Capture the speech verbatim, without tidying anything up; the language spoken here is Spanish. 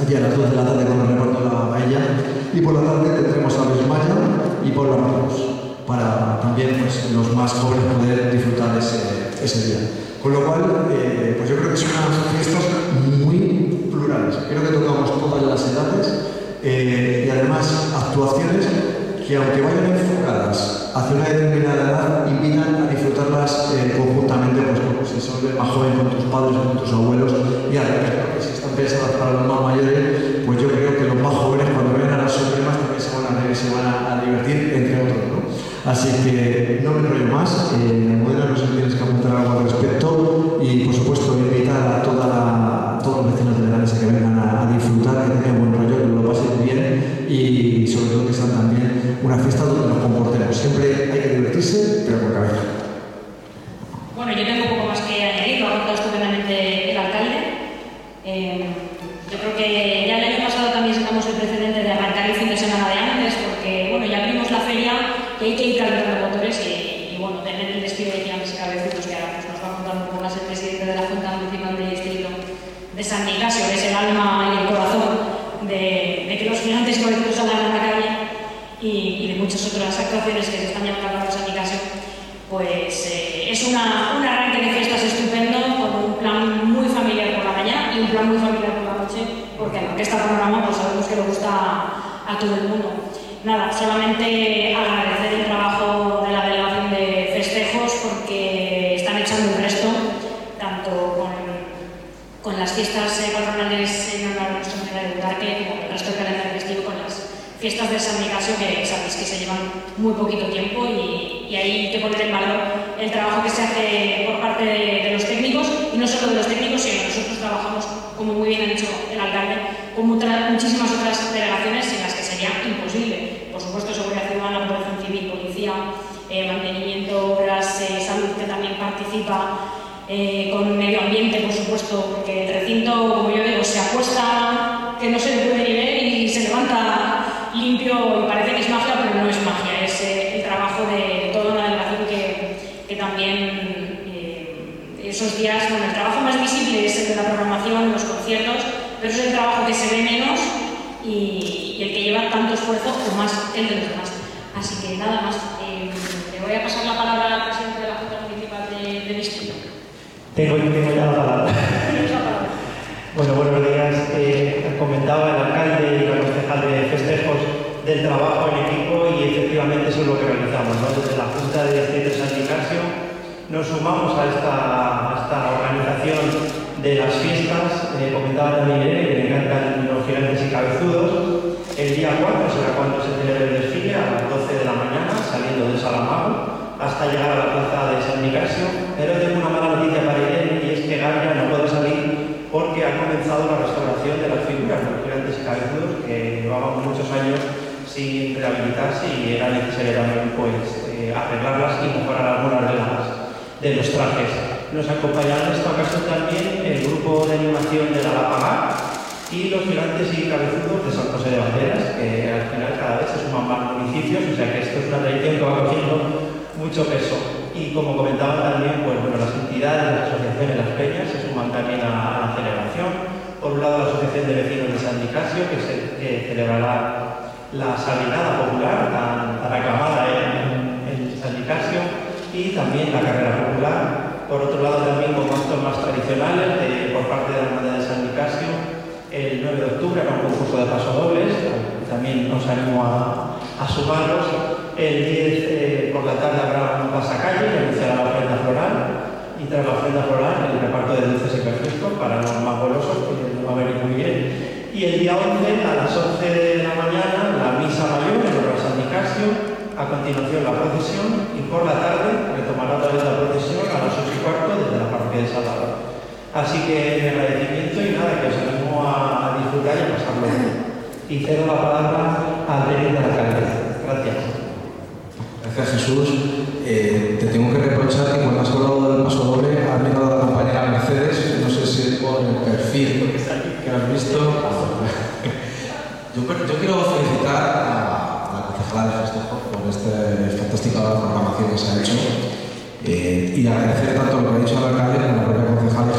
y a las dos de la tarde con el reparto de la paella. Y por la tarde tendremos a Luis Maya y Paula Ramos, para también pues, los más jóvenes poder disfrutar ese, ese día. Con lo cual, eh, pues yo creo que son unas fiestas muy plurales. Creo que tocamos todas las edades eh, y además actuaciones que, aunque vayan enfocadas hacia una determinada edad, invitan a disfrutarlas eh, conjuntamente, pues como si son más joven con tus padres o con tus abuelos, y al revés, porque si están pensadas para los más mayores, pues yo creo que los más jóvenes, cuando ven a las supremas, también se van a reír, se van a, a divertir, entre otros, ¿no? Así que no me enrollo más. Eh, Modena, no sé si tienes que apuntar algo al respecto, y por supuesto invitar a toda la, todos los vecinos de Leganés a que vengan a, a disfrutar, que tengan buen rollo, que lo pasen bien, y sobre todo que sean también una fiesta donde nos comportemos. Siempre hay que divertirse, pero con cabeza. Bueno, yo tengo un poco más que añadir, lo ha contado estupendamente el alcalde. Eh, yo creo que ya el año pasado también sacamos el precedente de arrancar el fin de semana de antes, porque bueno, ya abrimos la feria y hay que ir calentando motores y, y bueno, tener el desfile de fiambres y cabecitos que ahora pues, nos va a contar un poco más el presidente de la Junta Municipal de Distrito de San Nicasio, que es el alma y el corazón de, de que los gigantes y cabecitos salgan a la calle, y, y de muchas otras actuaciones que se están llevando a cabo en San Nicasio. Pues eh, es una, un arranque de fiestas estupendo, con un plan muy familiar por la mañana y un plan muy familiar por la noche, porque en la orquesta Panorama pues sabemos que le gusta a, a todo el mundo. Nada, solamente agradecer el trabajo de la delegación de festejos, porque están echando el resto, tanto con, con las fiestas eh, patronales en honor a Nuestra Señora de Butarque, como el resto del calendario festivo con las fiestas de San Nicasio, que sabéis que se llevan muy poquito tiempo, y, y ahí hay que poner en valor el trabajo que se hace por parte de, de los técnicos, y no solo de los técnicos, sino que nosotros trabajamos, como muy bien ha dicho el alcalde, con muchas, muchísimas otras delegaciones en las que sería imposible. Por supuesto, seguridad ciudadana, protección civil, policía, eh, mantenimiento, obras, eh, salud, que también participa, eh, con medio ambiente, por supuesto, porque el recinto, como yo digo, se acuesta que no se le puede ni ver y se levanta limpio y parece que es magia, pero no es magia, es eh, el trabajo de toda una delegación que, que también eh, esos días, bueno, el trabajo más visible es el de la programación, los conciertos, pero es el trabajo que se ve menos y, y el que lleva tanto esfuerzo o más que el de los demás. Así que nada más, eh, le voy a pasar la palabra al presidente de la Junta Municipal de, de Distrito. Tengo, tengo ya la palabra. Bueno, buenos días. Eh, comentaba el alcalde y la concejal de festejos del trabajo en equipo, y efectivamente eso es lo que realizamos, ¿no? Desde la Junta de Distrito de San Nicasio nos sumamos a esta, a esta organización de las fiestas. Eh, comentaba también Irene que le encantan los gigantes y cabezudos. El día cuatro será cuando se celebre el desfile, a las doce de la mañana, saliendo de Salamago hasta llegar a la plaza de San Nicasio. Pero tengo una mala noticia para Irene, y es que Gabriela no puede salir porque ha comenzado la restauración de las figuras de los gigantes y cabezudos, que llevaban muchos años sin rehabilitarse, y era necesario también pues, eh, arreglarlas y mejorar algunas de, las, de los trajes. Nos acompañará en esta ocasión también el grupo de animación de la Lapagá y los gigantes y cabezudos de San José de Banderas, que al final cada vez se suman más municipios, o sea que esto es una tradición que va cogiendo mucho peso. Y como comentaban también, pues bueno, las entidades, las asociaciones, las peñas se suman también a, a la celebración. Por un lado, la Asociación de Vecinos de San Nicasio, que, se, que celebrará la Salinada Popular, tan, tan aclamada en, en San Nicasio, y también la Carrera Popular. Por otro lado, también como actos más tradicionales de, por parte de la Hermandad de San Nicasio, el nueve de octubre habrá un concurso de pasodobles, también os animo a, a sumarlos. El diez eh, por la tarde habrá un pasacalle que anunciará la ofrenda floral, y tras la ofrenda floral el reparto de dulces y refrescos para los más golosos, que nos va a venir muy bien. Y el día once, a las once de la mañana, la misa mayor en honor a San Nicasio, a continuación la procesión, y por la tarde retomará otra vez la procesión a las ocho y cuarto desde la parroquia de Salvador. Así que mi agradecimiento, y nada, que os animo a, a disfrutar y a pasarlo bien. Y cedo la palabra al teniente alcalde. Gracias. Gracias, Jesús. Eh, te tengo que reprochar que cuando has hablado del paso doble has mirado a la compañera Mercedes, no sé si por el perfil que has visto. Yo, yo quiero felicitar a la concejala de festejos por esta fantástica programación que se ha hecho, eh, y agradecer tanto lo que ha dicho el alcalde como la propia concejala